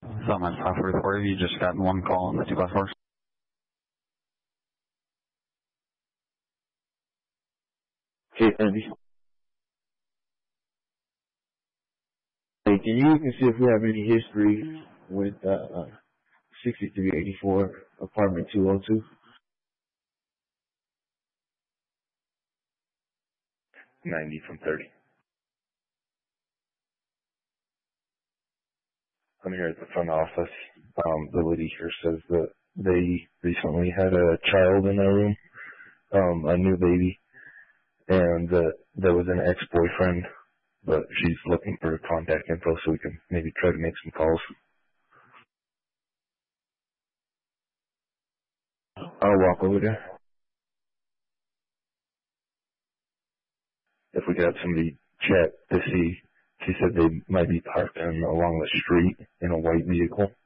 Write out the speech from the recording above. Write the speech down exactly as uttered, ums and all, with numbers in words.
Something at five forty-four. You just got one call on the two by fours. Okay, Andy. Hey, can you even see if we have any history with uh, sixty-three eighty-four apartment two oh two? ninety from thirty. I'm here at the front office. Um, the lady here says that they recently had a child in their room, um, a new baby, and that there was an ex-boyfriend, but she's looking for contact info so we can maybe try to make some calls. I'll walk over there. If we could have somebody check to see, she said they might be parked in along the street in a white vehicle.